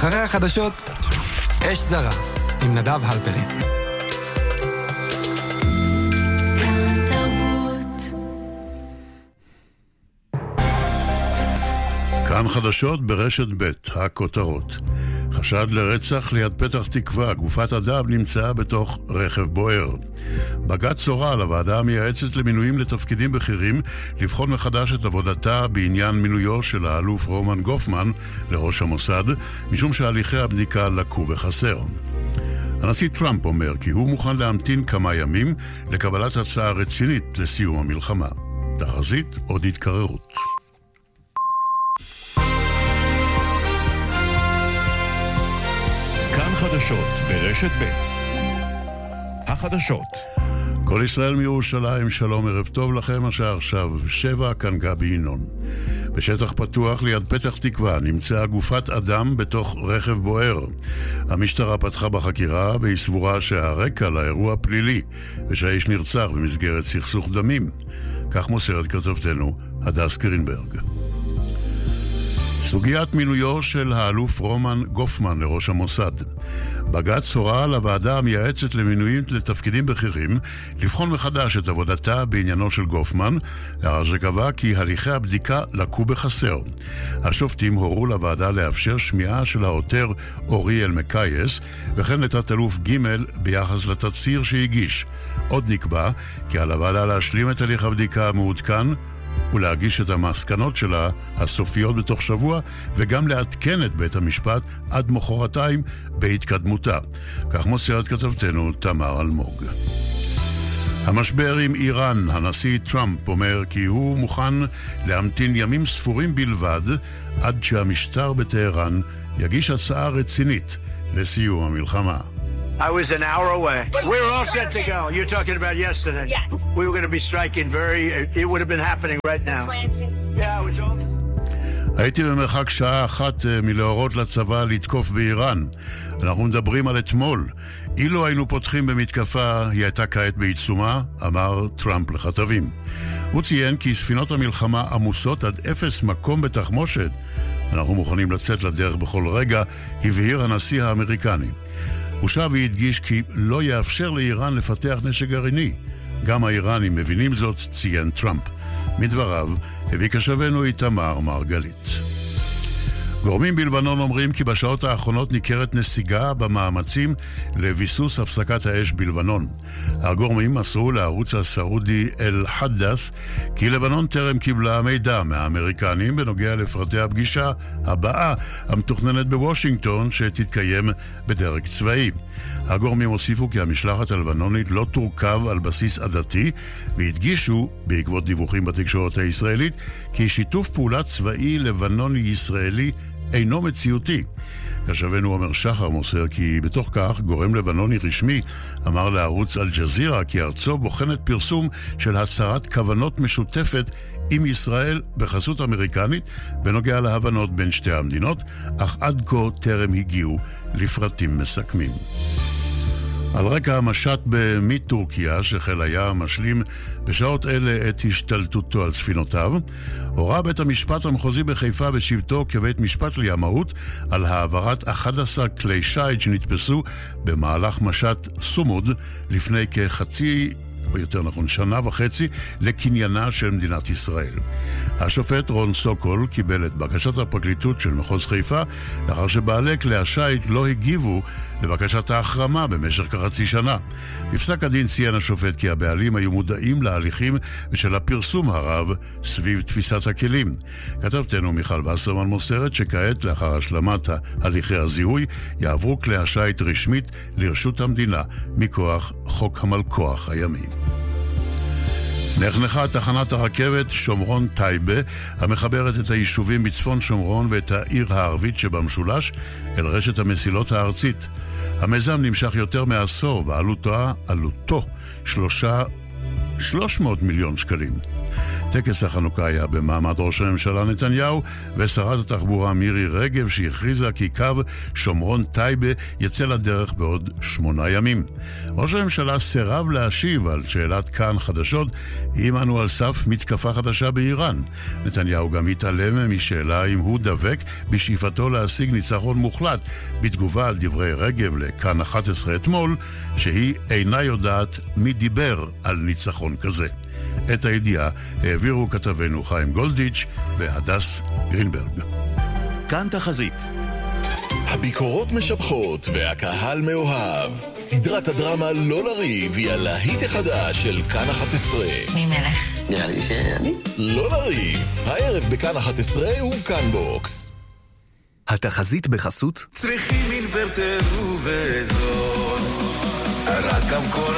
אחרי החדשות, אש זרה, עם נדב הלפרי. כאן חדשות ברשת ב', הכותרות. חשד לרצח ליד פתח תקווה, גופת אדם נמצאה בתוך רכב בוער. בג"ץ הורה לוועדה המייעצת למינויים לתפקידים בכירים לבחון מחדש את עבודתה בעניין מינויו של האלוף רומן גופמן לראש המוסד, משום שהליכי הבדיקה לקו בחסר. הנשיא טראמפ אומר כי הוא מוכן להמתין כמה ימים לקבלת הצעה רצינית לסיום המלחמה. תחזית עוד התקררות. כאן חדשות ברשת ב'. החדשות. כל ישראל מירושלים, שלום, ערב טוב לכם, השעה עכשיו 7, כאן גבי ינון. בשטח פתוח ליד פתח תקווה נמצאה גופת אדם בתוך רכב בוער. המשטרה פתחה בחקירה והיא סבורה שהרקע לאירוע פלילי ושהאיש נרצח במסגרת סכסוך דמים. כך מוסרת כתבתנו הדס קרינברג. סוגיית מינויו של האלוף רומן גופמן לראש המוסד. בג"ץ הורה לוועדה המייעצת למינויים לתפקידים בכירים לבחון מחדש את עבודתה בעניינו של גופמן, לאחר שקבע כי הליכי הבדיקה לקו בחסר. השופטים הורו לוועדה לאפשר שמיעה של העותר אורי אלמקייס, וכן לתת אלוף ג' ביחס לתצהיר שהגיש. עוד נקבע כי על הוועדה להשלים את הליך הבדיקה המעודכן ולהגיש את המסקנות שלה הסופיות בתוך שבוע, וגם לעדכן את בית המשפט עד מחרתיים בהתקדמותה. כך מוסרת כתבתנו תמר אלמוג. המשבר עם איראן, הנשיא טראמפ אומר כי הוא מוכן להמתין ימים ספורים בלבד עד שהמשטר בטהרן יגיש הצעה רצינית לסיום המלחמה. I was an hour away. We were all set to go. You're talking about yesterday. Yes. We were going to be striking it would have been happening right now. Yeah, it was all... הייתי במרחק שעה אחת מלהורות לצבא לתקוף באיראן. אנחנו מדברים על אתמול. אילו היינו פותחים במתקפה, היא הייתה כעת בעיצומה, אמר טראמפ לכתבים. הוא ציין כי ספינות המלחמה עמוסות עד אפס מקום בתחמושת. אנחנו מוכנים לצאת לדרך בכל רגע, הבהיר הנשיא האמריקני. הוא שב והדגיש כי לא יאפשר לאיראן לפתח נשק גרעיני. גם האיראנים מבינים זאת, ציין טראמפ. מדבריו, הביא כשבנו איתמר מרגלית. גורמים בלבנון אומרים כי בשעות האחרונות ניכרת נסיגה במאמצים לביסוס הפסקת האש בלבנון. הגורמים מסרו לערוץ הסעודי אל-חדס כי לבנון טרם קיבלה מידע מהאמריקנים בנוגע לפרטי הפגישה הבאה המתוכננת בוושינגטון שתתקיים בדרג צבאי. הגורמים הוסיפו כי המשלחת הלבנונית לא תורכב על בסיס עדתי, והדגישו, בעקבות דיווחים בתקשורת הישראלית, כי שיתוף פעולה צבאי לבנוני-ישראלי אינו מציאותי. כשבנו אומר שחר מוסר כי בתוך כך גורם לבנוני רשמי אמר לערוץ אל-ג'זירה כי ארצו בוחנת פרסום של הצהרת כוונות משותפת עם ישראל בחסות אמריקנית בנוגע להבנות בין שתי המדינות, אך עד כה טרם הגיעו לפרטים מסכמים. על רקע המשט מטורקיה שחיל הים משלים בשעות אלה את השתלטותו על ספינותיו, הורה בית המשפט המחוזי בחיפה בשבתו כבית משפט לימאות על העברת 11 כלי שיט שנתפסו במהלך משט סומוד לפני כחצי או יותר נכון שנה וחצי לקניינה של מדינת ישראל. השופט רון סוקול קיבל את בקשת הפרקליטות של מחוז חיפה לאחר שבעלי כלי השיט לא הגיבו לבקשת ההחרמה במשך כחצי שנה. בפסק הדין ציין השופט כי הבעלים היו מודעים להליכים ושל הפרסום הרב סביב תפיסת הכלים. כתבתנו מיכל וסרמן מוסרת שכעת לאחר השלמת הליכי הזיהוי יעברו כלי השיט רשמית לרשות המדינה מכוח חוק המלכוח הימי. נחנכה תחנת הרכבת שומרון טייבה, המחברת את היישובים בצפון שומרון ואת העיר הערבית שבמשולש אל רשת המסילות הארצית. המיזם נמשך יותר מעשור ועלותו 300 מיליון שקלים. טקס החנוכה היה במעמד ראש הממשלה נתניהו ושרת התחבורה מירי רגב, שהכריזה כי קו שומרון טייבה יצא לדרך בעוד 8 ימים. ראש הממשלה סירב להשיב על שאלת כאן חדשות אם אנו על סף מתקפה חדשה באיראן. נתניהו גם התעלם משאלה אם הוא דבק בשאיפתו להשיג ניצחון מוחלט, בתגובה על דברי רגב לכאן 11 אתמול, שהיא אינה יודעת מי דיבר על ניצחון כזה. את הידיעה העבירו כתבנו חיים גולדיץ' והדס גרינברג. כאן תחזית. הביקורות משבחות והקהל מאוהב. סדרת הדרמה לא לריב היא הלהיט החדש של כאן 11. מי מלך? נראה לי שאני. לא לריב, הערב בכאן 11 וכאן בוקס. התחזית בחסות צריכים אינוורטר ובזול, רק המקור.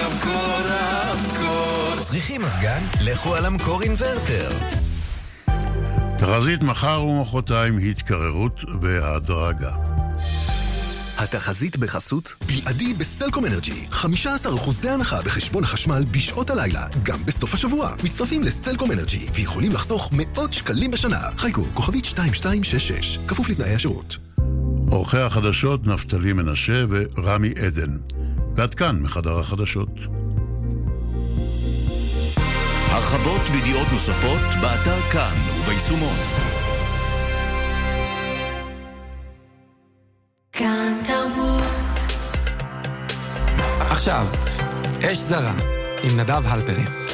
צריכים מזגן? לכו על המקור אינוורטר. תחזית מחר ומחרתיים התקררות בהדרגה. התחזית בחסות בלעדי בסלקום אנרג'י, 15% הנחה בחשבון החשמל בשעות הלילה, גם בסוף השבוע. מצטרפים לסלקום אנרג'י ויכולים לחסוך מאות שקלים בשנה. חיכו, כוכבית 2266, כפוף לתנאי השירות. עורכי החדשות נפתלי מנשה ורמי עדן. ועד כאן מחדר החדשות. הרחבות וידיעות נוספות באתר כאן וביישומון. כאן תרבות. עכשיו, אש זרה עם נדב הלפרין.